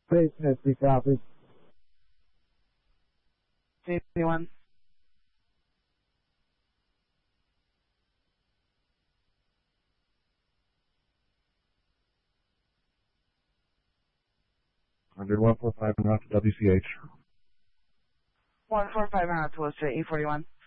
Space Misty copy. Anyone? Under 145 and route to WCH. 145 and route to Illustrate E41.